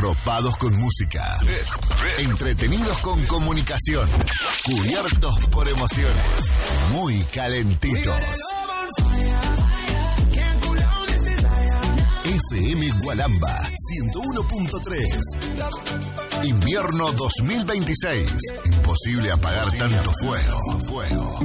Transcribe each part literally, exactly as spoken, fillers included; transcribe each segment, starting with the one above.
Arropados con música, entretenidos con comunicación, cubiertos por emociones, muy calentitos. F M Gualamba ciento uno punto tres. Invierno dos mil veintiséis. Imposible apagar tanto fuego. Fuego.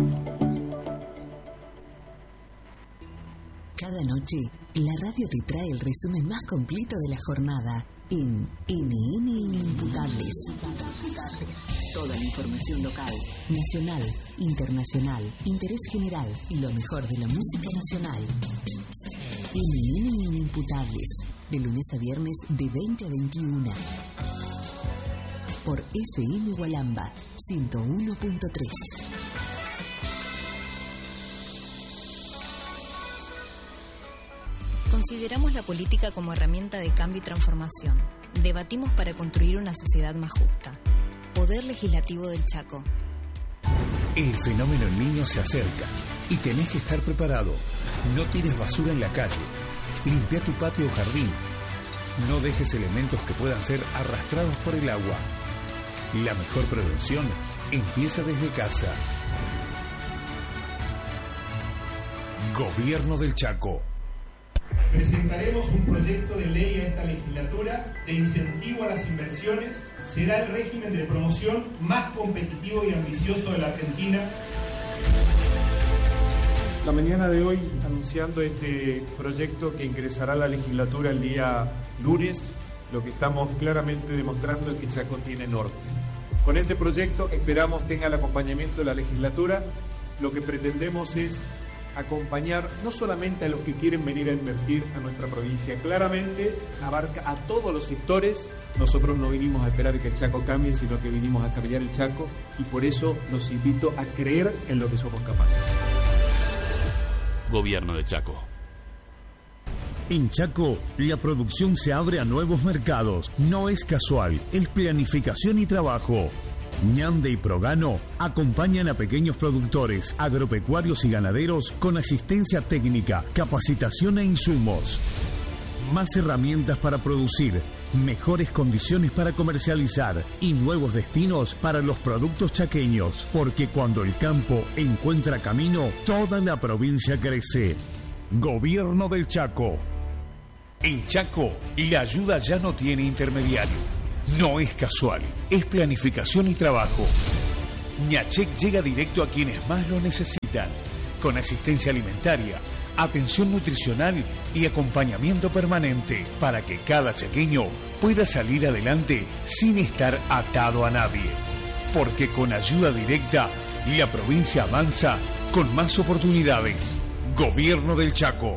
Cada noche, la radio te trae el resumen más completo de la jornada en N N Inimputables. Toda la información local, nacional, internacional, interés general y lo mejor de la música nacional. N N Inimputables, de lunes a viernes de veinte a veintiuna. Por F M Gualamba ciento uno punto tres. Consideramos la política como herramienta de cambio y transformación. Debatimos para construir una sociedad más justa. Poder Legislativo del Chaco. El fenómeno El Niño se acerca y tenés que estar preparado. No tires basura en la calle. Limpia tu patio o jardín. No dejes elementos que puedan ser arrastrados por el agua. La mejor prevención empieza desde casa. Gobierno del Chaco. Presentaremos un proyecto de ley a esta legislatura de incentivo a las inversiones. Será el régimen de promoción más competitivo y ambicioso de la Argentina. La mañana de hoy, anunciando este proyecto que ingresará a la legislatura el día lunes, lo que estamos claramente demostrando es que Chaco tiene norte. Con este proyecto esperamos tenga el acompañamiento de la legislatura. Lo que pretendemos es acompañar no solamente a los que quieren venir a invertir a nuestra provincia, claramente abarca a todos los sectores. Nosotros no vinimos a esperar que el Chaco cambie, sino que vinimos a cambiar el Chaco, y por eso los invito a creer en lo que somos capaces. Gobierno de Chaco. En Chaco, la producción se abre a nuevos mercados. No es casual, es planificación y trabajo. Ñande y Progano acompañan a pequeños productores, agropecuarios y ganaderos con asistencia técnica, capacitación e insumos. Más herramientas para producir, mejores condiciones para comercializar y nuevos destinos para los productos chaqueños. Porque cuando el campo encuentra camino, toda la provincia crece. Gobierno del Chaco. En Chaco, la ayuda ya no tiene intermediario. No es casual, es planificación y trabajo. Ñachec llega directo a quienes más lo necesitan, con asistencia alimentaria, atención nutricional y acompañamiento permanente para que cada chaqueño pueda salir adelante sin estar atado a nadie. Porque con ayuda directa, la provincia avanza con más oportunidades. Gobierno del Chaco.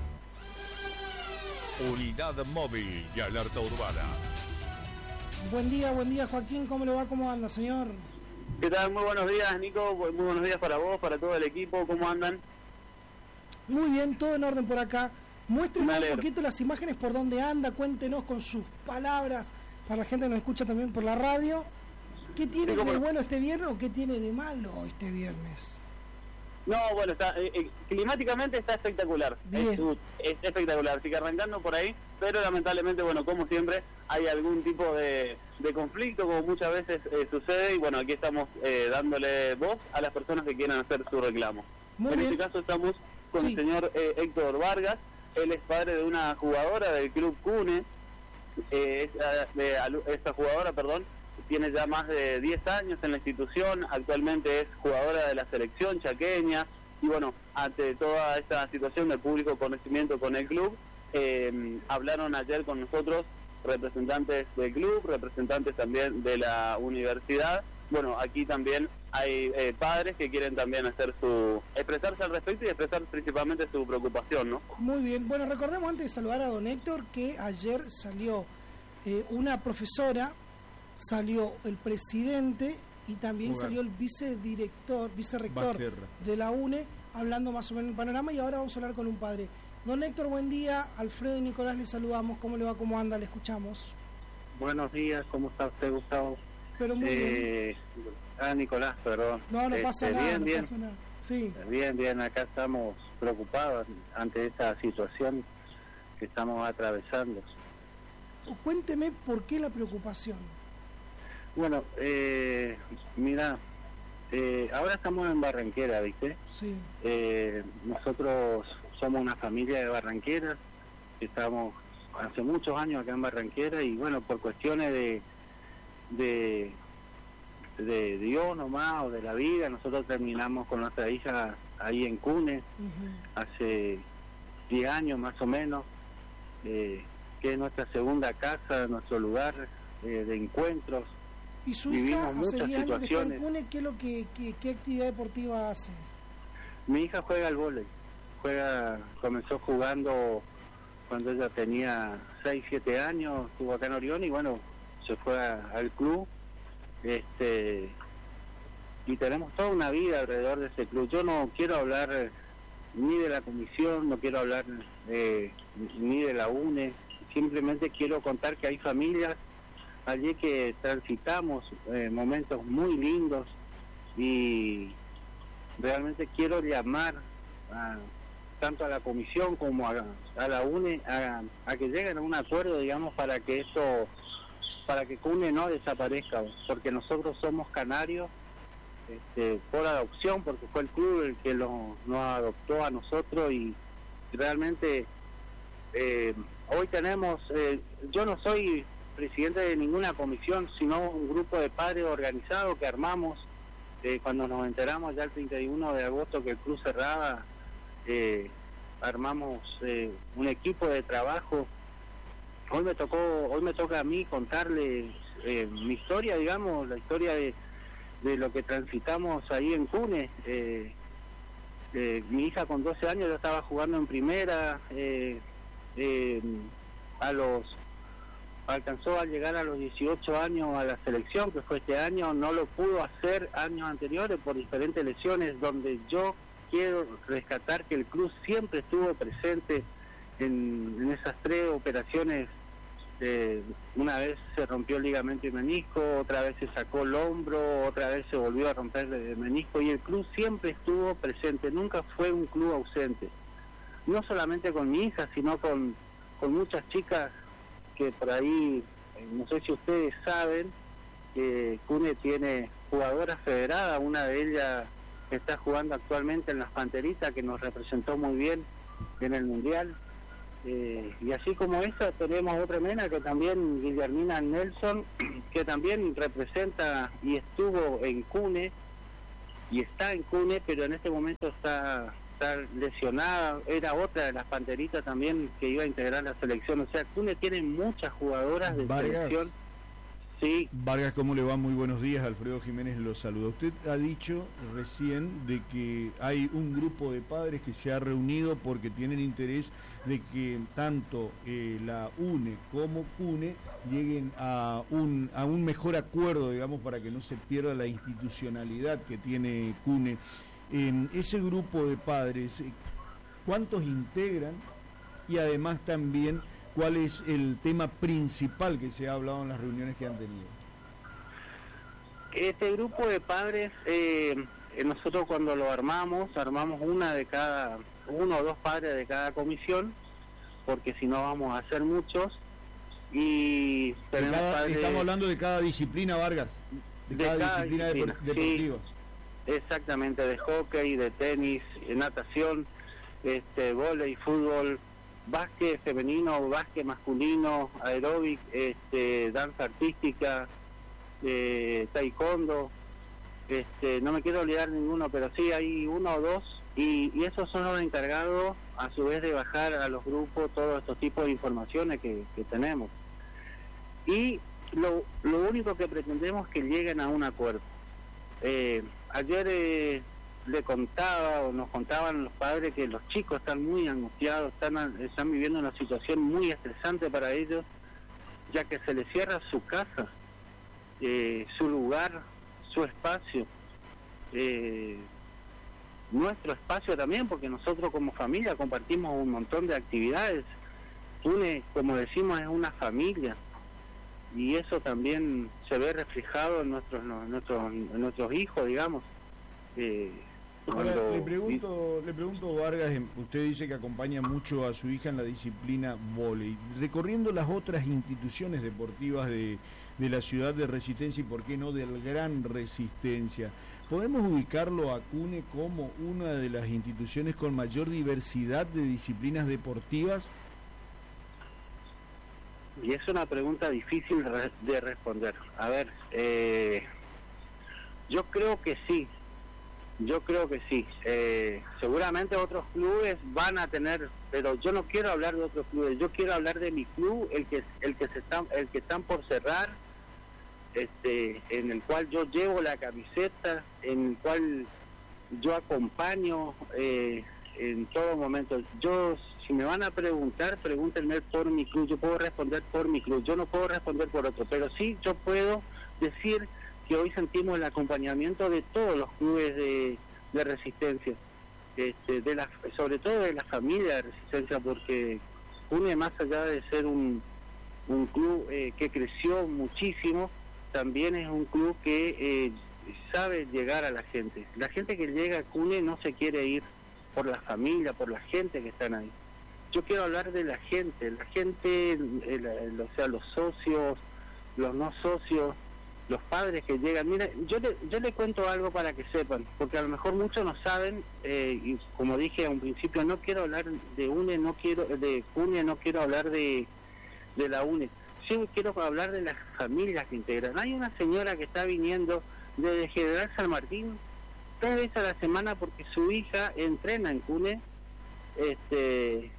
Unidad móvil y alerta urbana. Buen día, buen día Joaquín, ¿cómo le va? ¿Cómo anda, señor? ¿Qué tal? Muy buenos días, Nico, muy buenos días para vos, para todo el equipo, ¿cómo andan? Muy bien, todo en orden por acá. Muéstrenos un poquito las imágenes por dónde anda, cuéntenos con sus palabras, para la gente que nos escucha también por la radio. ¿Qué tiene de bueno este viernes o qué tiene de malo este viernes? No, bueno, está eh, eh, climáticamente está espectacular, es, es espectacular, así que arrancando por ahí, pero lamentablemente, bueno, como siempre, hay algún tipo de, de conflicto, como muchas veces eh, sucede, y bueno, aquí estamos eh, dándole voz a las personas que quieran hacer su reclamo. Muy en bien. Este caso estamos con sí. el señor eh, Héctor Vargas, él es padre de una jugadora del Club Cune, eh, esta, de, esta jugadora, perdón, tiene ya más de diez años en la institución, actualmente es jugadora de la selección chaqueña, y bueno, ante toda esta situación de público conocimiento con el club, eh, hablaron ayer con nosotros representantes del club, representantes también de la universidad. Bueno, aquí también hay eh, padres que quieren también hacer su expresarse al respecto y expresar principalmente su preocupación, ¿no? Muy bien, bueno, recordemos antes de saludar a don Héctor que ayer salió eh, una profesora, salió el presidente y también Jugar. salió el vicedirector, vicerrector Basterra. de la UNE, hablando más o menos del panorama, y ahora vamos a hablar con un padre. Don Héctor, buen día. Alfredo y Nicolás le saludamos. ¿Cómo le va? ¿Cómo anda? Le escuchamos. Buenos días. ¿Cómo está usted, Gustavo? Pero muy eh, bien. Ah, Nicolás, perdón. No, no este, pasa nada, bien, no bien. pasa nada. Sí. Bien, bien. Acá estamos preocupados ante esta situación que estamos atravesando. cuénteme por qué la preocupación. Bueno, eh, mira, eh, ahora estamos en Barranquera, ¿viste? Sí. Eh, nosotros somos una familia de barranqueras, estamos hace muchos años acá en Barranquera y bueno, por cuestiones de de, de Dios nomás o de la vida, nosotros terminamos con nuestra hija ahí en Cune, uh-huh. hace diez años más o menos, eh, que es nuestra segunda casa, nuestro lugar eh, de encuentros. ¿Y su hija hace diez años que está en Cune, qué, es lo que, que, qué actividad deportiva hace? Mi hija juega al vóley, juega, comenzó jugando cuando ella tenía seis, siete años, estuvo acá en Orión y bueno, se fue a, al club, este y tenemos toda una vida alrededor de ese club. Yo no quiero hablar ni de la comisión, no quiero hablar eh, ni de la U N E, simplemente quiero contar que hay familias allí que transitamos eh, momentos muy lindos y realmente quiero llamar a, tanto a la comisión como a, a la U N E a, a que lleguen a un acuerdo, digamos, para que esto, para que Cune no desaparezca, porque nosotros somos canarios este, por adopción, porque fue el club el que lo, nos adoptó a nosotros y realmente eh, hoy tenemos, eh, yo no soy presidente de ninguna comisión, sino un grupo de padres organizados que armamos eh, cuando nos enteramos ya el treinta y uno de agosto que el club cerraba, eh, armamos eh, un equipo de trabajo. Hoy me tocó, hoy me toca a mí contarles eh, mi historia, digamos, la historia de, de lo que transitamos ahí en Cune. Eh, eh, mi hija con doce años ya estaba jugando en primera, eh, eh, a los alcanzó a llegar a los dieciocho años a la selección, que fue este año, no lo pudo hacer años anteriores por diferentes lesiones, donde yo quiero rescatar que el club siempre estuvo presente en, en esas tres operaciones. Eh, una vez se rompió el ligamento y menisco, otra vez se sacó el hombro, otra vez se volvió a romper el menisco y el club siempre estuvo presente, nunca fue un club ausente, no solamente con mi hija, sino con, con muchas chicas que por ahí, no sé si ustedes saben, que Cune tiene jugadoras federadas, una de ellas está jugando actualmente en las Panteritas, que nos representó muy bien en el Mundial, eh, y así como esa tenemos otra nena que también, Guillermina Nelson, que también representa y estuvo en Cune, y está en Cune, pero en este momento está... está lesionada, era otra de las Panteritas también que iba a integrar la selección, o sea, Cune tiene muchas jugadoras de Vargas, selección. Sí. Vargas, ¿cómo le va? Muy buenos días, Alfredo Jiménez lo saluda. Usted ha dicho recién de que hay un grupo de padres que se ha reunido porque tienen interés de que tanto eh, la U N E como Cune lleguen a un, a un mejor acuerdo, digamos, para que no se pierda la institucionalidad que tiene Cune. En ese grupo de padres, ¿cuántos integran? Y además también, ¿cuál es el tema principal que se ha hablado en las reuniones que han tenido? Este grupo de padres, eh, nosotros cuando lo armamos, armamos una de cada, uno o dos padres de cada comisión, porque si no vamos a hacer muchos. Y tenemos cada, padres, estamos hablando de cada disciplina, Vargas, de, de cada, cada disciplina, disciplina depor, deportiva. Sí. Exactamente, de hockey, de tenis, natación, este, vóley, fútbol, básquet femenino, básquet masculino, aeróbic, este, danza artística, eh, taekwondo, este, no me quiero olvidar ninguno, pero sí hay uno o dos, y, y esos son los encargados a su vez de bajar a los grupos todos estos tipos de informaciones que, que tenemos. Y lo, lo único que pretendemos es que lleguen a un acuerdo. Eh, ayer eh, le contaba o nos contaban los padres que los chicos están muy angustiados, están, están viviendo una situación muy estresante para ellos, ya que se les cierra su casa, eh, su lugar, su espacio, eh, nuestro espacio también, porque nosotros como familia compartimos un montón de actividades. Cune, como decimos, es una familia. Y eso también se ve reflejado en nuestros en nuestros, en nuestros hijos, digamos. Eh, Ahora, le pregunto, le pregunto Vargas, usted dice que acompaña mucho a su hija en la disciplina vóley. Recorriendo las otras instituciones deportivas de, de la ciudad de Resistencia y por qué no del Gran Resistencia, ¿podemos ubicarlo a CUNE como una de las instituciones con mayor diversidad de disciplinas deportivas? Y es una pregunta difícil de responder. A ver, eh, yo creo que sí. Yo creo que sí. Eh, seguramente otros clubes van a tener, pero yo no quiero hablar de otros clubes. Yo quiero hablar de mi club, el que el que se están el que están por cerrar, este, en el cual yo llevo la camiseta, en el cual yo acompaño eh, en todo momento. Yo, si me van a preguntar, pregúntenme por mi club. Yo puedo responder por mi club. Yo no puedo responder por otro, pero sí yo puedo decir que hoy sentimos el acompañamiento de todos los clubes de, de Resistencia, este, de la, sobre todo de la familia de Resistencia, porque CUNE, más allá de ser un, un club eh, que creció muchísimo, también es un club que eh, sabe llegar a la gente. La gente que llega a CUNE no se quiere ir por la familia, por la gente que están ahí. Yo quiero hablar de la gente, la gente, el, el, el, o sea, los socios, los no socios, los padres que llegan. Mira, yo le, yo le cuento algo para que sepan, porque a lo mejor muchos no saben, eh, y como dije a un principio, no quiero hablar de UNE, no quiero de CUNE, no quiero hablar de, de la UNE, sí quiero hablar de las familias que integran. Hay una señora que está viniendo desde General San Martín tres veces a la semana porque su hija entrena en CUNE, este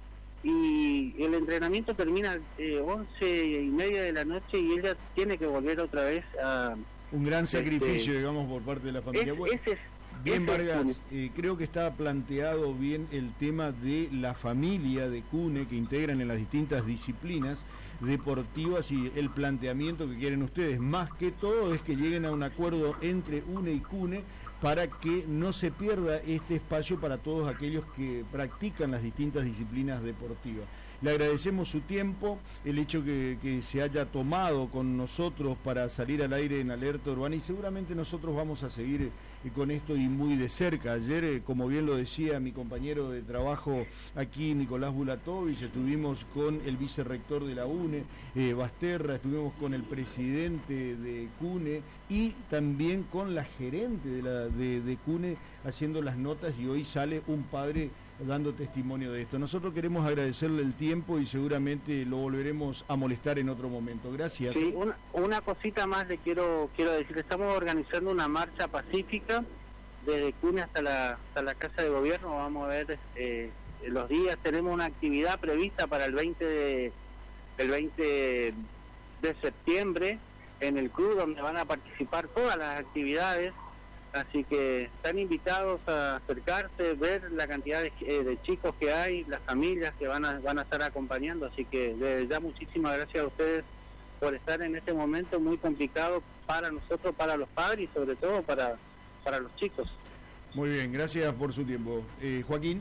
y el entrenamiento termina eh, once y media de la noche y ella tiene que volver otra vez a... Un gran sacrificio, este, digamos, por parte de la familia. Es, ese es, bien, ese Vargas, es eh, creo que está planteado bien el tema de la familia de CUNE que integran en las distintas disciplinas deportivas y el planteamiento que quieren ustedes. Más que todo es que lleguen a un acuerdo entre UNE y CUNE para que no se pierda este espacio para todos aquellos que practican las distintas disciplinas deportivas. Le agradecemos su tiempo, el hecho que, que se haya tomado con nosotros para salir al aire en Alerta Urbana, y seguramente nosotros vamos a seguir eh, con esto y muy de cerca. Ayer, eh, como bien lo decía mi compañero de trabajo aquí, Nicolás Bulatovich, estuvimos con el vicerrector de la UNE, eh, Basterra, estuvimos con el presidente de CUNE y también con la gerente de, la, de, de CUNE haciendo las notas, y hoy sale un padre dando testimonio de esto. Nosotros queremos agradecerle el tiempo y seguramente lo volveremos a molestar en otro momento. Gracias. Sí, una, una cosita más le quiero quiero decir. Estamos organizando una marcha pacífica desde CUNE hasta la hasta la Casa de Gobierno. Vamos a ver eh, los días. Tenemos una actividad prevista para el veinte de, el veinte de septiembre en el club, donde van a participar todas las actividades. Así que están invitados a acercarse, ver la cantidad de, eh, de chicos que hay, las familias que van a van a estar acompañando. Así que desde ya muchísimas gracias a ustedes por estar en este momento muy complicado para nosotros, para los padres y sobre todo para, para los chicos. Muy bien, gracias por su tiempo. Eh, Joaquín.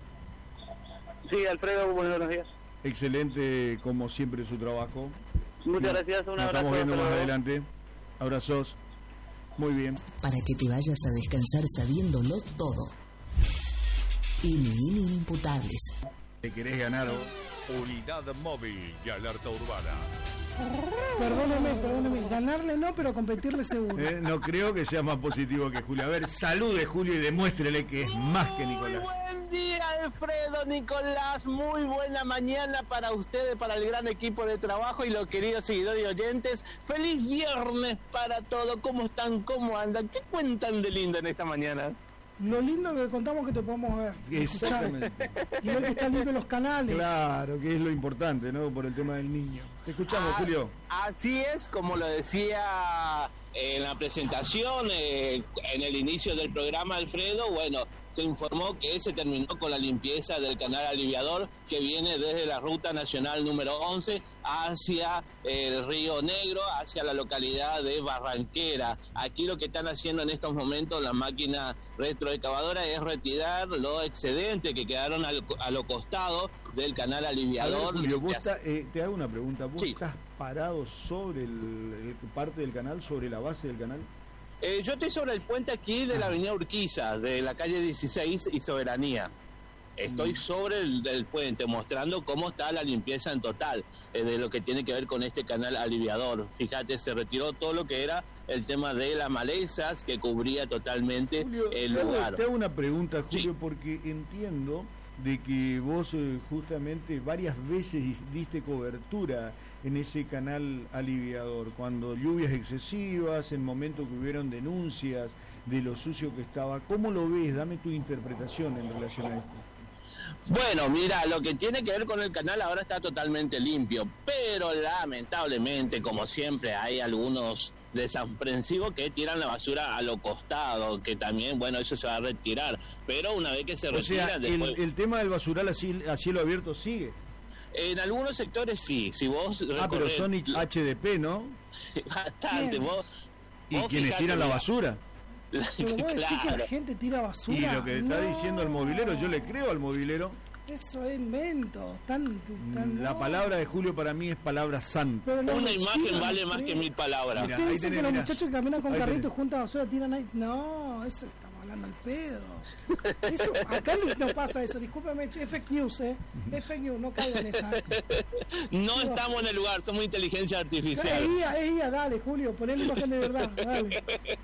Sí, Alfredo, buenos días. Excelente, como siempre, su trabajo. Muchas gracias, un abrazo. Nos estamos viendo más adelante. Abrazos. Muy bien. Para que te vayas a descansar sabiéndolo todo. Ini Ini Inimputables. ¿Te querés ganar? Unidad móvil y alerta urbana. Perdóneme, perdóneme. Ganarle no, pero competirle seguro. Eh, no creo que sea más positivo que Julio. A ver, salude Julio y demuéstrele que es más que Nicolás. Buen día, Alfredo, Nicolás. Muy buena mañana para ustedes, para el gran equipo de trabajo y los queridos seguidores y oyentes. Feliz viernes para todos. ¿Cómo están? ¿Cómo andan? ¿Qué cuentan de lindo en esta mañana? Lo lindo que contamos que te podemos ver. Exactamente. Y ver que están limpios los canales. Claro, que es lo importante, ¿no? Por el tema del niño. Te escuchamos, ah, Julio. Así es, como lo decía en la presentación, eh, en el inicio del programa, Alfredo, bueno, se informó que se terminó con la limpieza del canal Aliviador, que viene desde la ruta nacional número once hacia el Río Negro, hacia la localidad de Barranquera. Aquí lo que están haciendo en estos momentos las máquinas retroexcavadoras es retirar los excedentes que quedaron al, a lo costado del canal Aliviador. Ver, Julio, vos está, eh, te hago una pregunta. ¿Vos sí. estás parado sobre el, el parte del canal, sobre la base del canal? Eh, yo estoy sobre el puente aquí de la avenida Urquiza, de la calle dieciséis y Soberanía. Estoy mm. sobre el del puente, mostrando cómo está la limpieza en total, eh, de lo que tiene que ver con este canal aliviador. Fíjate, se retiró todo lo que era el tema de las malezas, que cubría totalmente Julio, el lugar. Te hago una pregunta, Julio, sí. porque entiendo de que vos eh, justamente varias veces diste cobertura en ese canal aliviador, cuando lluvias excesivas, en momentos que hubieron denuncias de lo sucio que estaba. ¿Cómo lo ves? Dame tu interpretación en relación a esto. Bueno, mira, lo que tiene que ver con el canal ahora está totalmente limpio, pero lamentablemente, como siempre, hay algunos desaprensivos que tiran la basura a lo costado, que también, bueno, eso se va a retirar, pero una vez que se o retira... sea, después... el, el tema del basural a cielo, a cielo abierto sigue. En algunos sectores sí, si vos... Ah, recorres... pero son H D P, ¿no? Bastante, vos... ¿Y vos quienes tiran la basura? Pero vos decís que la gente tira basura. Y lo que está no. diciendo el movilero, yo le creo al movilero. Eso es mento. Tan, tan, la no. palabra de Julio para mí es palabra santa. No, una imagen vale más que mil palabras. Usted dice tenés, que los mirá. muchachos que caminan con carritos juntan basura tiran ahí. No, eso estamos hablando al pedo. Eso, acá no pasa eso. Discúlpeme, es fake news, ¿eh? Es fake news, no caigan en esa. No sí, estamos en el lugar, somos inteligencia artificial. Es I A, es I A, dale, Julio, poné la imagen de verdad, dale.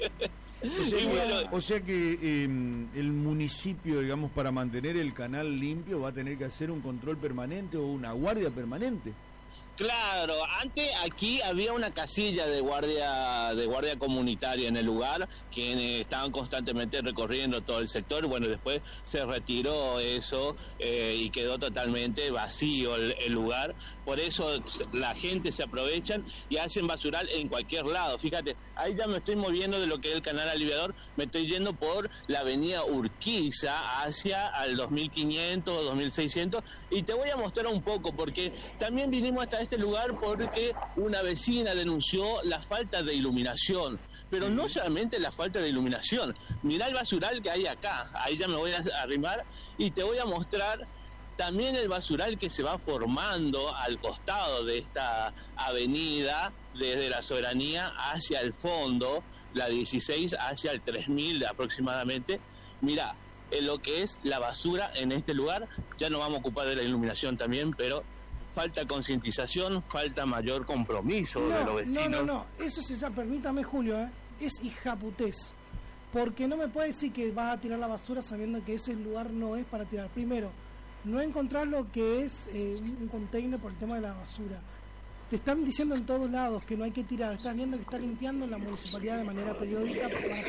O sea, bueno, o sea que eh, el municipio, digamos, para mantener el canal limpio va a tener que hacer un control permanente o una guardia permanente. Claro, antes aquí había una casilla de guardia de guardia comunitaria en el lugar, quienes estaban constantemente recorriendo todo el sector. Bueno, después se retiró eso eh, y quedó totalmente vacío el, el lugar. Por eso la gente se aprovechan y hacen basural en cualquier lado. Fíjate, ahí ya me estoy moviendo de lo que es el canal aliviador, me estoy yendo por la avenida Urquiza hacia al dos mil quinientos o dos mil seiscientos, y te voy a mostrar un poco, porque también vinimos hasta este lugar porque una vecina denunció la falta de iluminación. Pero no solamente la falta de iluminación, mirá el basural que hay acá, ahí ya me voy a arrimar y te voy a mostrar también el basural que se va formando al costado de esta avenida, desde la Soberanía hacia el fondo, la dieciséis hacia el tres mil aproximadamente. Mirá, en lo que es la basura en este lugar, ya nos vamos a ocupar de la iluminación también, pero falta concientización, falta mayor compromiso no, de los vecinos. No, no, no, eso sí, permítame, Julio, ¿eh? es hijaputés, porque no me puede decir que vas a tirar la basura sabiendo que ese lugar no es para tirar. Primero, no encontrar lo que es eh, un container por el tema de la basura. Te están diciendo en todos lados que no hay que tirar, estás viendo que está limpiando la municipalidad de manera periódica, para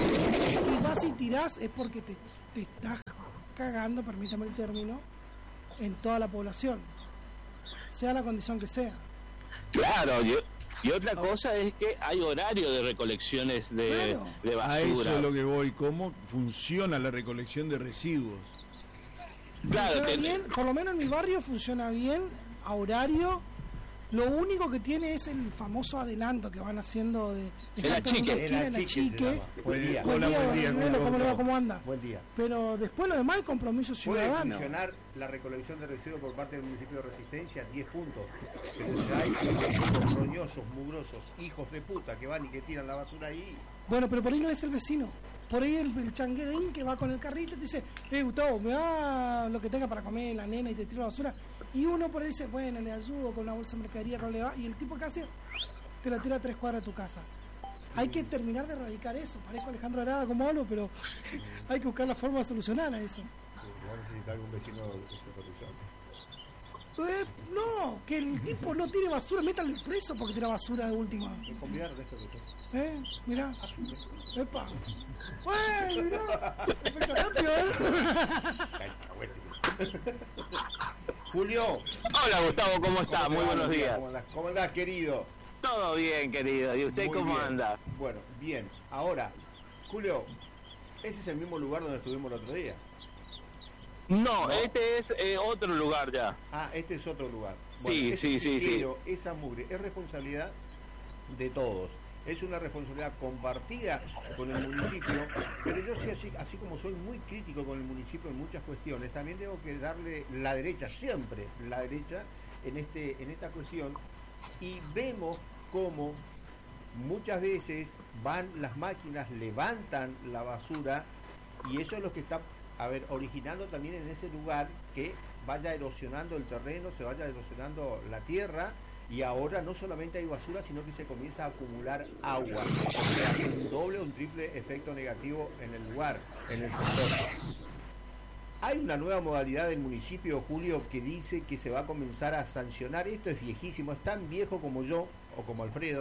y vas y tirás es porque te, te estás cagando, permítame el término, en toda la población, sea la condición que sea. Claro, yo, y otra cosa es que hay horario de recolecciones de, claro. de basura. A eso es lo que voy, ¿cómo funciona la recolección de residuos? Claro, que... bien, por lo menos en mi barrio funciona bien, a horario. Lo único que tiene es el famoso adelanto que van haciendo de... de la chique. En la chique. Buen día. Buen día, buen día. Bueno, ¿cómo, ¿Cómo, ¿Cómo anda? Buen día. Pero después lo demás es compromiso ciudadano. Puede funcionar la recolección de residuos por parte del municipio de Resistencia, diez puntos. Pero si hay roñosos, mugrosos, hijos de puta que van y que tiran la basura ahí... Bueno, pero por ahí no es el vecino. Por ahí el, el changuerín que va con el carrito y te dice, eh, Gustavo, me da lo que tenga para comer la nena y te tira la basura. Y uno por ahí dice, bueno, le ayudo con una bolsa de mercadería, con le va, y el tipo que hace, te la tira a tres cuadras de tu casa. Hay que terminar de erradicar eso. Parezco Alejandro Arada como hablo, pero hay que buscar la forma de solucionar a eso. ¿Va a necesitar algún vecino de corrupción? Eh, no, que el tipo no tire basura, métanlo preso porque tira basura de última. Eh, mirá. Epa. ¡Uy, mirá! Julio. Hola, Gustavo, ¿cómo está? ¿Cómo Muy buenos días. ¿Cómo andás, ¿Cómo andás, querido? Todo bien, querido. ¿Y usted Muy cómo bien. anda? Bueno, bien. Ahora, Julio, ese es el mismo lugar donde estuvimos el otro día. No, no, este es eh, otro lugar ya. Ah, este es otro lugar. Sí, bueno, sí, sí, sí. Pero esa mugre es responsabilidad de todos. Es una responsabilidad compartida con el municipio, pero yo sí, así, así como soy muy crítico con el municipio en muchas cuestiones, también tengo que darle la derecha, siempre la derecha, en este en esta cuestión, y vemos cómo muchas veces van las máquinas, levantan la basura y eso es lo que está, a ver, originando también en ese lugar que vaya erosionando el terreno, se vaya erosionando la tierra y ahora no solamente hay basura, sino que se comienza a acumular agua, o sea, un doble o un triple efecto negativo en el lugar, en el sector. Hay una nueva modalidad del municipio, Julio, que dice que se va a comenzar a sancionar. Esto es viejísimo, es tan viejo como yo o como Alfredo,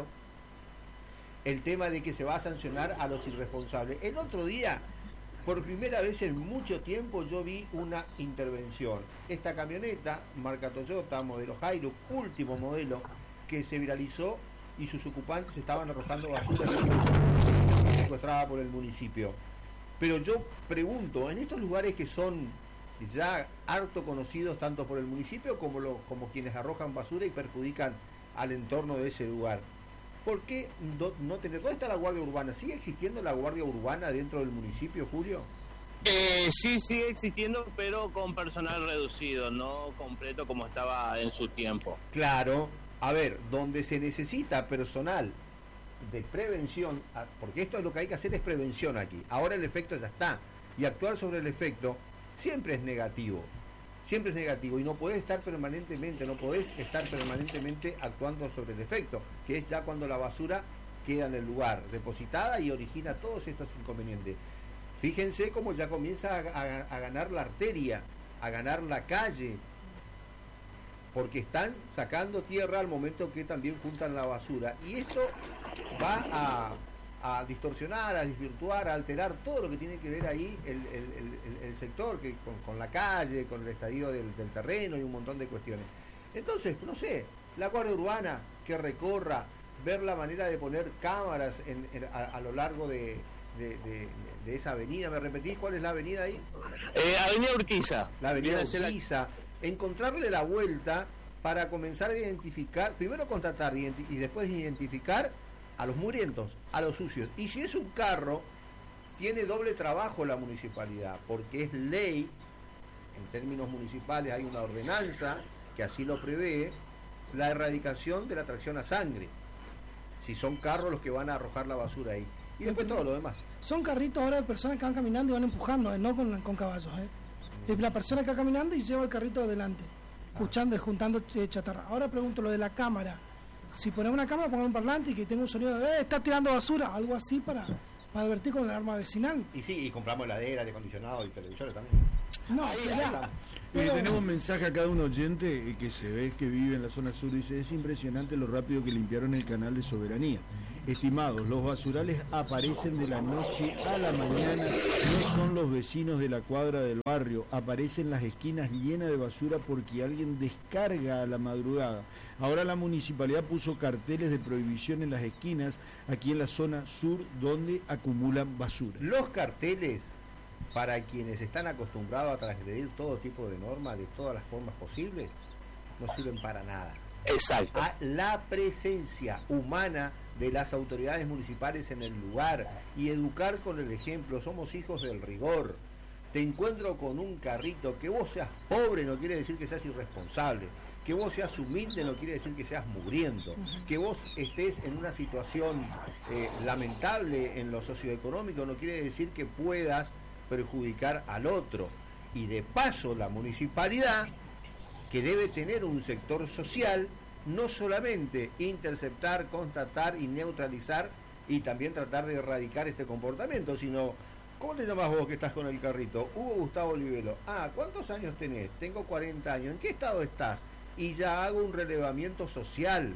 el tema de que se va a sancionar a los irresponsables. El otro día, por primera vez en mucho tiempo, yo vi una intervención. Esta camioneta, marca Toyota, modelo Hilux, último modelo, que se viralizó y sus ocupantes estaban arrojando basura secuestrada por el municipio. Pero yo pregunto, en estos lugares que son ya harto conocidos tanto por el municipio como, lo, como quienes arrojan basura y perjudican al entorno de ese lugar, ¿por qué no, no tener? ¿Dónde está la Guardia Urbana? ¿Sigue existiendo la Guardia Urbana dentro del municipio, Julio? Eh, sí, sigue existiendo, pero con personal reducido, no completo como estaba en su tiempo. Claro, a ver, donde se necesita personal de prevención, porque esto es lo que hay que hacer, es prevención aquí. Ahora el efecto ya está, y actuar sobre el efecto siempre es negativo, siempre es negativo, y no podés estar permanentemente, no podés estar permanentemente actuando sobre el efecto, que es ya cuando la basura queda en el lugar, depositada y origina todos estos inconvenientes. Fíjense cómo ya comienza a, a, a ganar la arteria, a ganar la calle, porque están sacando tierra al momento que también juntan la basura. Y esto va a, a distorsionar, a desvirtuar, a alterar todo lo que tiene que ver ahí el, el, el, el sector, que con, con la calle, con el estadio del, del terreno y un montón de cuestiones. Entonces, no sé, la Guardia Urbana que recorra, ver la manera de poner cámaras en, en, a, a lo largo de, de, de, de esa avenida. ¿Me repetís cuál es la avenida ahí? Eh, Avenida Urquiza. La Avenida Urquiza. La... encontrarle la vuelta para comenzar a identificar, primero contratar y después identificar a los mugrientos, a los sucios. Y si es un carro, tiene doble trabajo la municipalidad, porque es ley, en términos municipales hay una ordenanza que así lo prevé, la erradicación de la tracción a sangre, si son carros los que van a arrojar la basura ahí. Y después todo lo demás. Son carritos ahora de personas que van caminando y van empujando, ¿eh? No con, con caballos, ¿eh? Es la persona que va caminando y lleva el carrito adelante, escuchando y juntando chatarra. Ahora pregunto lo de la cámara. Si ponemos una cámara, ponemos un parlante y que tenga un sonido de eh, está tirando basura, algo así para, para advertir con el arma vecinal. Y sí, y compramos heladera, aire acondicionado y televisores también. No, ahí, ahí pero... tenemos un mensaje acá de un oyente que se ve que vive en la zona sur y dice: es impresionante lo rápido que limpiaron el canal de Soberanía. Estimados, los basurales aparecen de la noche a la mañana, no son los vecinos de la cuadra del barrio, aparecen las esquinas llenas de basura porque alguien descarga a la madrugada. Ahora la municipalidad puso carteles de prohibición en las esquinas, aquí en la zona sur, donde acumulan basura. Los carteles, para quienes están acostumbrados a transgredir todo tipo de normas de todas las formas posibles, no sirven para nada. Exacto. A la presencia humana de las autoridades municipales en el lugar y educar con el ejemplo. Somos hijos del rigor. Te encuentro con un carrito, que vos seas pobre no quiere decir que seas irresponsable, que vos seas humilde no quiere decir que seas mugriento, que vos estés en una situación eh, lamentable en lo socioeconómico no quiere decir que puedas perjudicar al otro. Y de paso la municipalidad, que debe tener un sector social, no solamente interceptar, constatar y neutralizar y también tratar de erradicar este comportamiento, sino, ¿cómo te llamas vos que estás con el carrito? Hugo Gustavo Olivelo. Ah, ¿cuántos años tenés? Tengo cuarenta años. ¿En qué estado estás? Y ya hago un relevamiento social,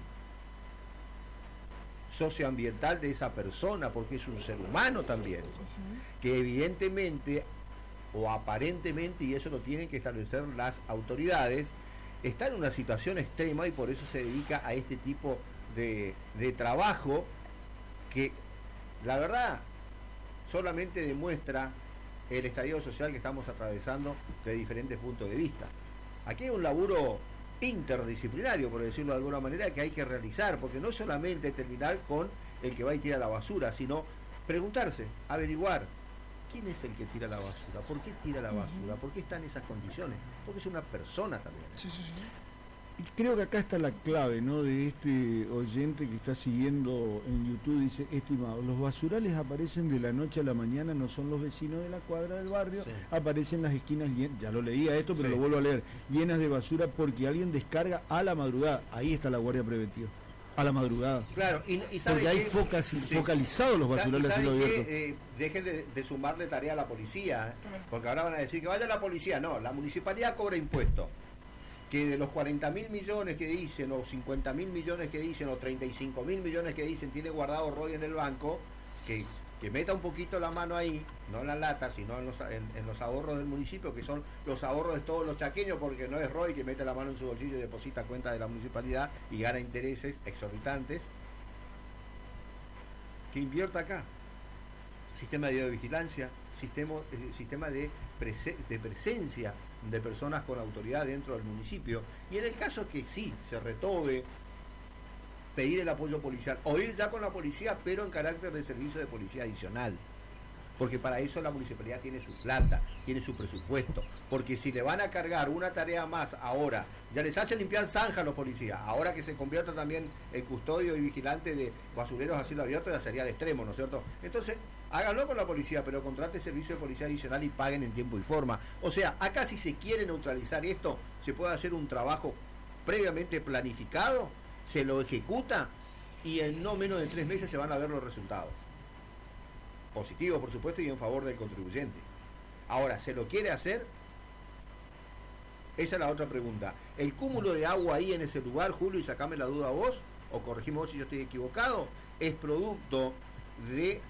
socioambiental de esa persona, porque es un ser humano también, que evidentemente o aparentemente, y eso lo tienen que establecer las autoridades, está en una situación extrema y por eso se dedica a este tipo de, de trabajo que, la verdad, solamente demuestra el estallido social que estamos atravesando de diferentes puntos de vista. Aquí hay un laburo interdisciplinario, por decirlo de alguna manera, que hay que realizar, porque no solamente terminar con el que va y tira la basura, sino preguntarse, averiguar, ¿quién es el que tira la basura? ¿Por qué tira la basura? ¿Por qué está en esas condiciones? Porque es una persona también. Sí, sí, sí. Creo que acá está la clave, ¿no?, de este oyente que está siguiendo en YouTube. Dice: estimado, los basurales aparecen de la noche a la mañana, no son los vecinos de la cuadra del barrio, sí. Aparecen las esquinas llenas, ya lo leía esto, pero sí. Lo vuelvo a leer, llenas de basura porque alguien descarga a la madrugada. Ahí está la guardia preventiva, a la madrugada. Claro, y, y porque hay que, focas, sí. focalizados los basurales a cielo abierto. Eh, dejen de, de sumarle tarea a la policía, ¿eh? Porque ahora van a decir que vaya la policía. No, la municipalidad cobra impuestos. Que de los cuarenta mil millones que dicen, o cincuenta mil millones que dicen, o treinta y cinco mil millones que dicen, tiene guardado Roy en el banco, que, que meta un poquito la mano ahí, no en la lata, sino en los, en, en los ahorros del municipio, que son los ahorros de todos los chaqueños, porque no es Roy que mete la mano en su bolsillo y deposita cuenta de la municipalidad y gana intereses exorbitantes. Que invierta acá. Sistema de videovigilancia, sistema, eh, sistema de, prese, de presencia de personas con autoridad dentro del municipio, y en el caso que sí se retobe, pedir el apoyo policial o ir ya con la policía, pero en carácter de servicio de policía adicional, porque para eso la municipalidad tiene su plata, tiene su presupuesto, porque si le van a cargar una tarea más ahora, ya les hace limpiar zanja a los policías, ahora que se convierta también en custodio y vigilante de basureros a cielo abierto, ya sería el extremo, ¿no es cierto? Entonces, háganlo con la policía, pero contrate servicio de policía adicional y paguen en tiempo y forma. O sea, acá si se quiere neutralizar esto, se puede hacer un trabajo previamente planificado, se lo ejecuta y en no menos de tres meses se van a ver los resultados. Positivos, por supuesto, y en favor del contribuyente. Ahora, ¿se lo quiere hacer? Esa es la otra pregunta. ¿El cúmulo de agua ahí en ese lugar, Julio, y sacame la duda a vos, o corregimos vos si yo estoy equivocado, es producto de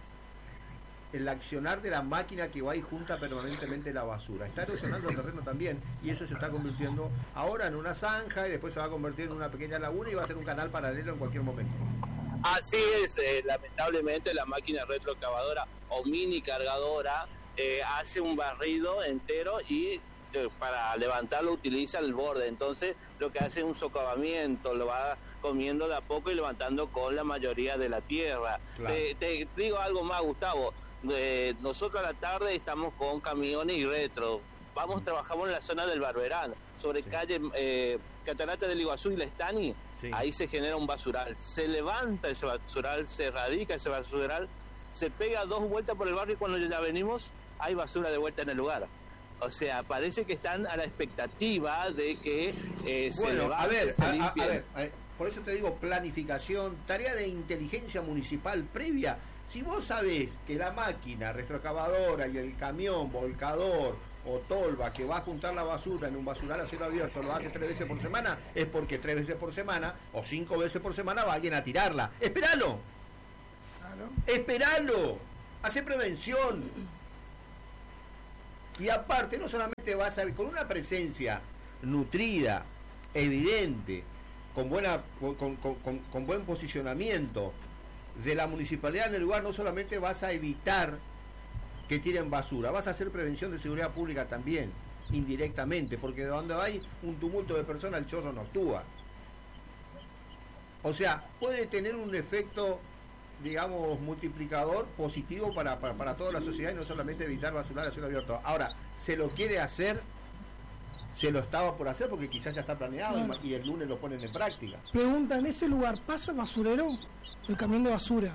el accionar de la máquina que va y junta permanentemente la basura? Está erosionando el terreno también, y eso se está convirtiendo ahora en una zanja, y después se va a convertir en una pequeña laguna y va a ser un canal paralelo en cualquier momento. Así es, eh, lamentablemente la máquina retrocavadora o mini cargadora eh, hace un barrido entero y eh, para levantarlo utiliza el borde, entonces lo que hace es un socavamiento, lo va comiendo de a poco y levantando con la mayoría de la tierra. Claro. Te, te digo algo más, Gustavo, eh, nosotros a la tarde estamos con camiones y retro, vamos, trabajamos en la zona del Barberán, sobre sí. calle eh, Catarata del Iguazú y La Estani. Sí. Ahí se genera un basural, se levanta ese basural, se erradica ese basural, se pega dos vueltas por el barrio y cuando ya venimos hay basura de vuelta en el lugar. O sea, parece que están a la expectativa de que eh, se bueno, levante, a ver, se a, limpie. A, a ver, a ver, por eso te digo planificación, tarea de inteligencia municipal previa. Si vos sabés que la máquina retrocavadora y el camión volcador o tolva que va a juntar la basura en un basural a cielo abierto lo hace tres veces por semana, es porque tres veces por semana o cinco veces por semana va alguien a tirarla. ¡Esperalo! Claro. ¡Esperalo! Hace prevención. Y aparte, no solamente vas a ver, con una presencia nutrida, evidente, con buena con, con, con, con buen posicionamiento de la municipalidad en el lugar, no solamente vas a evitar que tiren basura, vas a hacer prevención de seguridad pública también, indirectamente, porque donde hay un tumulto de personas el chorro no actúa. O sea, puede tener un efecto, digamos, multiplicador positivo para, para, para toda la sociedad y no solamente evitar basurar a cielo abierto. Ahora, ¿se lo quiere hacer? Se lo estaba por hacer porque quizás ya está planeado no. y, y el lunes lo ponen en práctica. Pregunta, ¿en ese lugar pasa basurero? El camión de basura.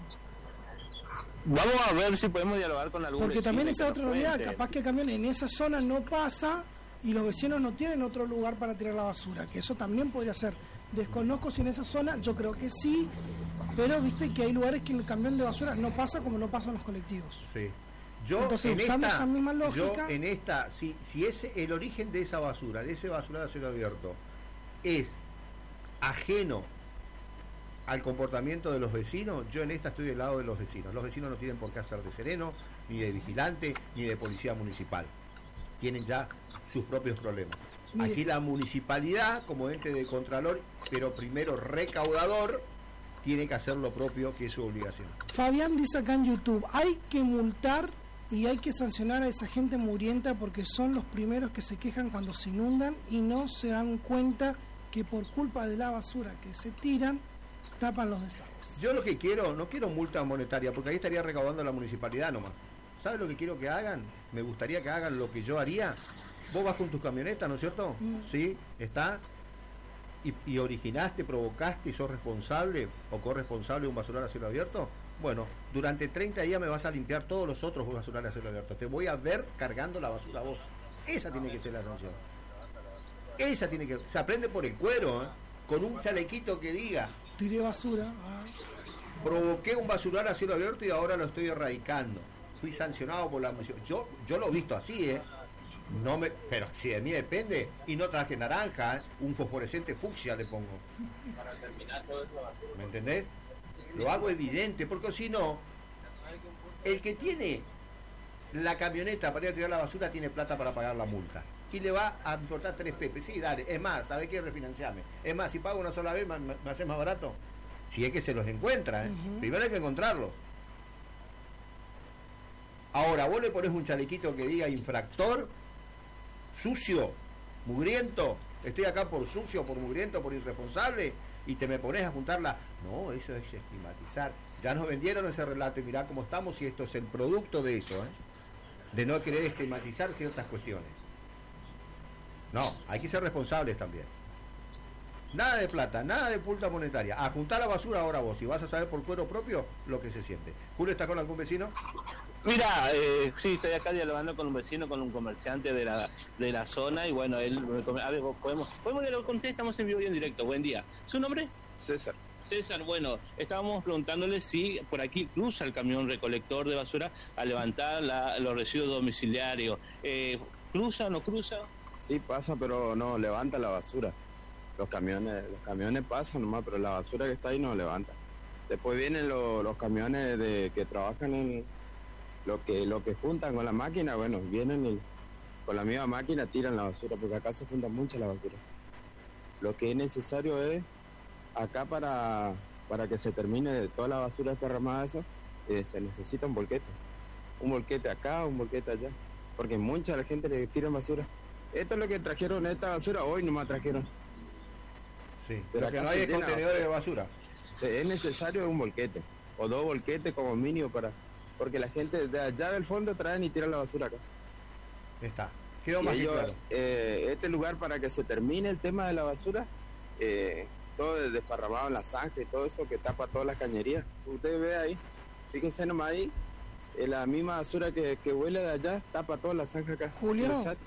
Vamos a ver si podemos dialogar con algún porque también esa otra realidad, capaz que el camión en esa zona no pasa y los vecinos no tienen otro lugar para tirar la basura, que eso también podría ser. Desconozco si en esa zona, yo creo que sí, pero viste que hay lugares que el camión de basura no pasa como no pasan los colectivos. Sí. Yo Entonces, en usando esta, esa misma lógica, yo en esta, si, si ese el origen de esa basura, de ese basural a cielo abierto, es ajeno al comportamiento de los vecinos, yo en esta estoy del lado de los vecinos. Los vecinos no tienen por qué hacer de sereno, ni de vigilante, ni de policía municipal. Tienen ya sus propios problemas. Mire. Aquí la municipalidad, como ente de contralor, pero primero recaudador, tiene que hacer lo propio, que es su obligación. Fabián dice acá en YouTube, hay que multar y hay que sancionar a esa gente murienta porque son los primeros que se quejan cuando se inundan y no se dan cuenta que por culpa de la basura que se tiran, tapan los desagües. Yo lo que quiero, no quiero multa monetaria, porque ahí estaría recaudando la municipalidad nomás. ¿Sabes lo que quiero que hagan? Me gustaría que hagan lo que yo haría. Vos vas con tus camionetas, ¿no es cierto? Mm. Sí, está. y, y originaste, provocaste y sos responsable o corresponsable de un basural a cielo abierto, bueno, durante treinta días me vas a limpiar todos los otros basurales a cielo abierto. Te voy a ver cargando la basura a vos. Esa tiene que ser la sanción. Esa tiene que... Se aprende por el cuero, ¿eh? Con un chalequito que diga... Tiré basura. Ah. Provoqué un basural a cielo abierto y ahora lo estoy erradicando. Fui sancionado por la misión. Yo, yo lo he visto así, ¿eh? No me, pero si de mí depende, y no traje naranja, ¿eh? Un fosforescente fucsia le pongo. Para terminar todo eso basura. ¿Me entendés? Lo hago evidente, porque si no, el que tiene la camioneta para ir a tirar la basura tiene plata para pagar la multa. Y le va a importar tres pepes. Sí, dale. Es más, ¿sabés qué? Refinanciame. Es más, si pago una sola vez, ¿me, me haces más barato? Si es que se los encuentra, ¿eh? Uh-huh. Primero hay que encontrarlos. Ahora, vos le pones un chalequito que diga infractor, sucio, mugriento, estoy acá por sucio, por mugriento, por irresponsable, y te me pones a juntarla. No, eso es estigmatizar. Ya nos vendieron ese relato y mirá cómo estamos, y esto es el producto de eso, ¿eh? De no querer estigmatizar ciertas cuestiones. No, hay que ser responsables también. Nada de plata, nada de multa monetaria. A juntar la basura ahora vos, y vas a saber por cuero propio lo que se siente. ¿Julio está con algún vecino? Mira, eh, sí, estoy acá dialogando con un vecino, con un comerciante de la de la zona, y bueno, él, a ver, podemos, podemos dialogar con usted, estamos en vivo y en directo. Buen día. ¿Su nombre? César. César, bueno, estábamos preguntándole si por aquí cruza el camión recolector de basura a levantar la, los residuos domiciliarios. Eh, ¿Cruza o no cruza? Sí, pasa, pero no levanta la basura. Los camiones los camiones pasan nomás, pero la basura que está ahí no levanta. Después vienen lo, los camiones de que trabajan en lo que lo que juntan con la máquina, bueno, vienen y con la misma máquina tiran la basura, porque acá se junta mucha la basura. Lo que es necesario es, acá para para que se termine toda la basura desparramada, eso, eh, se necesita un volquete. Un volquete acá, un volquete allá, porque mucha la gente le tiran basura. Esto es lo que trajeron, esta basura, hoy nomás trajeron. Sí, pero acá no hay contenedores de basura. Sí, es necesario un volquete, o dos volquetes como mínimo, para porque la gente de allá del fondo traen y tiran la basura acá. Está, quedó sí, más ellos, claro. Eh, este lugar, para que se termine el tema de la basura, eh, todo desparramado en la zanja y todo eso que tapa todas las cañerías. Usted ve ahí, fíjense nomás ahí, eh, la misma basura que, que huele de allá tapa toda la zanja acá. Julio,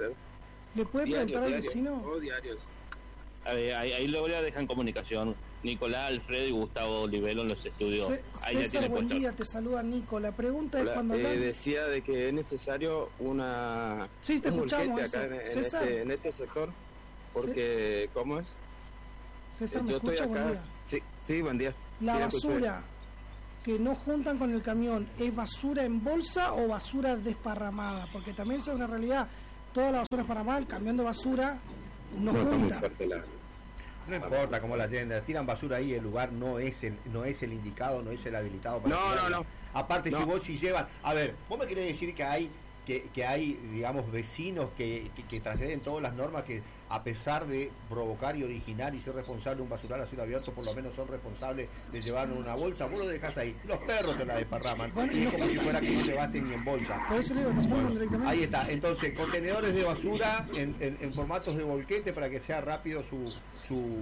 ¿le puede diario, preguntar al diario, vecino? Oh, diarios. Ahí, ahí, ahí luego le dejan comunicación. Nicolás, Alfredo y Gustavo Olivelo en los estudios. C ahí César, ya tiene buen puesto. día, te saluda Nico. La pregunta Hola, es cuando... eh, hablan... decía de que es necesario una sí, te un escuchamos volquete acá en, en, este, en este sector, porque, ¿cómo es? César, eh, ¿me yo escucha? estoy acá. Buen día. Sí, sí, buen día. La sí, basura que no juntan con el camión, ¿es basura en bolsa o basura desparramada? Porque también eso es una realidad. Toda la basura desparramada, el camión de basura no, no junta. está muy fuerte la... No importa cómo la llenen, tiran basura ahí, el lugar no es el, no es el indicado, no es el habilitado para no, no, no. Aparte, no. si vos si llevan, a ver, vos me querés decir que hay que, que hay, digamos, vecinos que, que, que transgreden todas las normas, que a pesar de provocar y originar y ser responsable de un basural a cielo abierto, por lo menos son responsables de llevar en una bolsa. Vos lo dejás ahí, los perros te la desparraman, bueno, y es como si fuera que no llevaste ni en bolsa. Por eso le digo, nos bueno, directamente. Ahí está, entonces, contenedores de basura en, en, en formatos de volquete para que sea rápido su su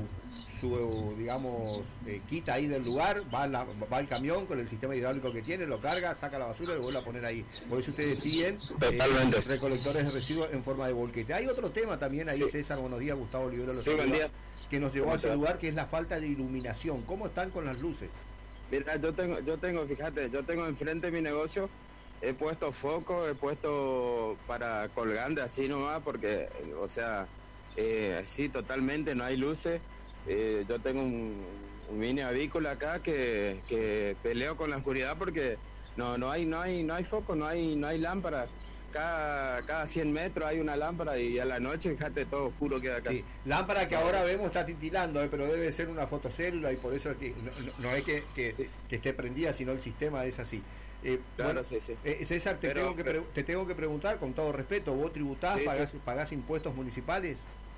su digamos eh, quita ahí del lugar, va, la, va el camión con el sistema hidráulico que tiene, lo carga, saca la basura y lo vuelve a poner ahí. Por eso ustedes piden eh, recolectores de residuos en forma de volquete. Hay otro tema también ahí, sí. César, buenos días, Gustavo Olivero, sí, buen día. Que nos llevó a ese lugar, que es la falta de iluminación. ¿Cómo están con las luces? Mira, yo tengo, yo tengo, fíjate, yo tengo enfrente de mi negocio, he puesto foco, he puesto para colgante así nomás, porque, o sea, eh, sí, totalmente, no hay luces. Eh, yo tengo un, un mini avícola acá que, que peleo con la oscuridad porque no no hay no hay no hay foco, no hay no hay lámpara. Cada cada cien metros hay una lámpara y a la noche, fíjate, todo oscuro queda acá. Sí, lámpara que ahora vemos está titilando, eh, pero debe ser una fotocélula y por eso es que no, no, no es que, que, sí. que esté prendida, sino el sistema es así. Eh, claro, bueno, sí, sí. Eh, César, te, pero, tengo que pero... te tengo que preguntar con todo respeto, ¿vos tributás, sí, pagás, sí. pagás impuestos municipales?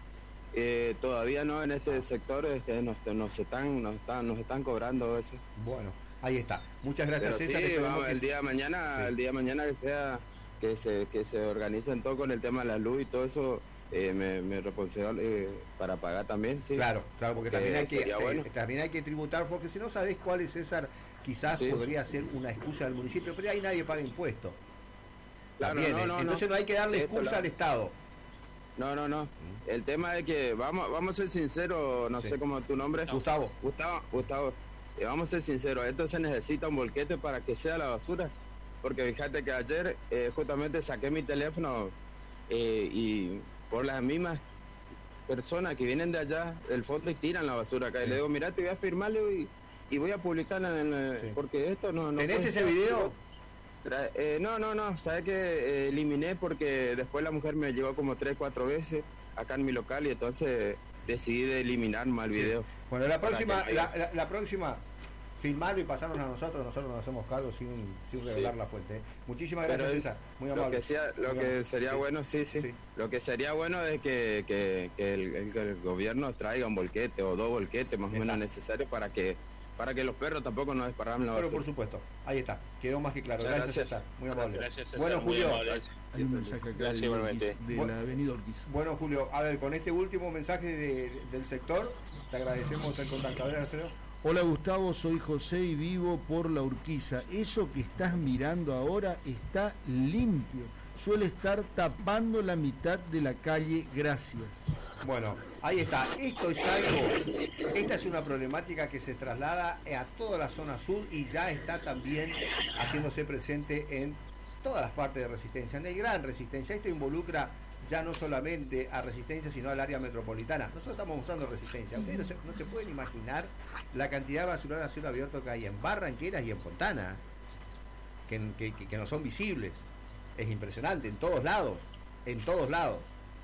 Eh, todavía no, en este sector este, nos, nos están nos están nos están cobrando eso. Bueno, ahí está. Muchas gracias, pero César. Sí, vamos, que el día de mañana, sí. el día de mañana que sea que se que se organicen todo con el tema de la luz y todo eso, eh, me, me responsable eh, para pagar también, sí. Claro, claro, porque también hay, que, bueno. eh, también hay que tributar, porque si no sabés cuál es, César, quizás sí. podría ser una excusa del municipio, pero ahí nadie paga impuestos. Claro, también, no, no, entonces no. no hay que darle excusa la... al Estado. No, no, no. El tema es que, vamos vamos a ser sinceros, no sí. sé cómo es tu nombre. Gustavo. Gustavo, Gustavo. Eh, vamos a ser sinceros, esto se necesita un volquete para que sea la basura. Porque fíjate que ayer eh, justamente saqué mi teléfono eh, y por las mismas personas que vienen de allá del fondo y tiran la basura acá. Sí. Y le digo, mira, te voy a firmarle y, y voy a publicarla en el, sí. porque esto no... no ¿Tenés ese video? Eh, no, no, no, sabes que eh, eliminé porque después la mujer me llegó como tres, cuatro veces acá en mi local y entonces decidí de eliminar mal sí. video. Bueno, la próxima, la, la, la próxima, filmarlo y pasarnos a nosotros, nosotros nos hacemos cargo sin, sin revelar sí. la fuente. ¿eh? Muchísimas gracias, Pero César, muy amable. Lo que, sea, lo que sería sí. bueno, sí, sí, sí, lo que sería bueno es que, que, que, el, el, que el gobierno traiga un volquete o dos volquetes más o menos necesarios para que para que los perros tampoco nos desparramen la basura. Pero por supuesto, ahí está, quedó más que claro. Gracias, gracias César, muy amable. Gracias, César, bueno, muy Julio. Amable. Hay un mensaje acá gracias, de, igualmente. de bueno, la avenida Ortiz. Bueno, Julio, a ver, con este último mensaje de, del sector, te agradecemos el contactador nuestro. Hola Gustavo, soy José y vivo por la Urquiza. Eso que estás mirando ahora está limpio. Suele estar tapando la mitad de la calle. Gracias. Bueno, ahí está. Esto es algo, esta es una problemática que se traslada a toda la zona sur y ya está también haciéndose presente en todas las partes de Resistencia, en el Gran Resistencia. Esto involucra ya no solamente a Resistencia, sino al área metropolitana. Nosotros estamos mostrando Resistencia. Ustedes no se, no se pueden imaginar la cantidad de basura a cielo abierto que hay en Barranqueras y en Fontana, que, que, que, que no son visibles. Es impresionante, en todos lados, en todos lados.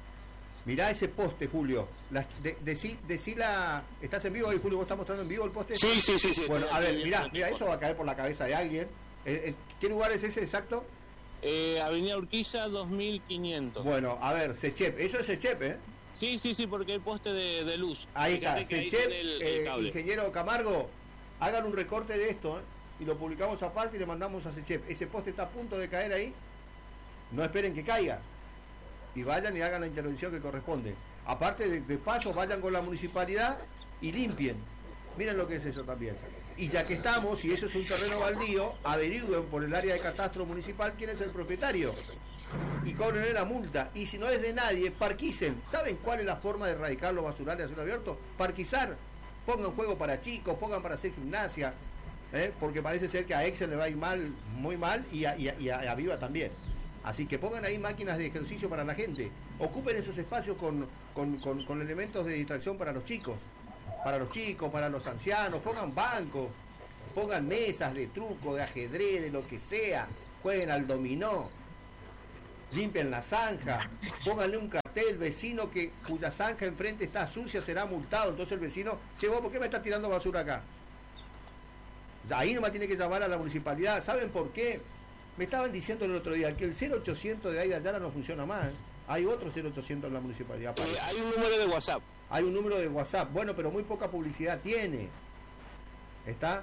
Mirá ese poste, Julio. La, de, decí, decí la... ¿Estás en vivo hoy, Julio? ¿Vos estás mostrando en vivo el poste? Sí, sí, sí. sí bueno, a ver, mirá, mirá, eso va a caer por la cabeza de alguien. ¿Eh, ¿Qué lugar es ese exacto? Eh, Avenida Urquiza, dos mil quinientos. Bueno, a ver, Sechep. Eso es Sechep, ¿eh? Sí, sí, sí, porque el poste de, de luz. Ahí está, Sechep, el, el eh, ingeniero Camargo, hagan un recorte de esto, ¿eh? Y lo publicamos aparte y le mandamos a Sechep. Ese poste está a punto de caer ahí. No esperen que caiga. Y vayan y hagan la intervención que corresponde. Aparte de, de paso, vayan con la municipalidad y limpien. Miren lo que es eso también. Y ya que estamos, y eso es un terreno baldío, averigüen por el área de catastro municipal quién es el propietario. Y cobren la multa. Y si no es de nadie, parquicen. ¿Saben cuál es la forma de erradicar los basurales a cielo abierto? Parquizar. Pongan juego para chicos, pongan para hacer gimnasia. ¿eh? Porque parece ser que a Excel le va a ir mal, muy mal, y a, y a, y a, a Viva también. Así que pongan ahí máquinas de ejercicio para la gente. Ocupen esos espacios con, con, con, con elementos de distracción para los chicos. Para los chicos, para los ancianos. Pongan bancos. Pongan mesas de truco, de ajedrez, de lo que sea. Jueguen al dominó. Limpien la zanja. Pónganle un cartel. Vecino que cuya zanja enfrente está sucia será multado. Entonces el vecino, che, vos, ¿por qué me estás tirando basura acá? Ahí nomás tiene que llamar a la municipalidad. ¿Saben por qué? Me estaban diciendo el otro día que el cero ochocientos de ahí de Ayala no funciona más. ¿eh? Hay otro cero ochocientos en la municipalidad. Eh, hay un número de WhatsApp. Hay un número de WhatsApp. Bueno, pero muy poca publicidad tiene. ¿Está?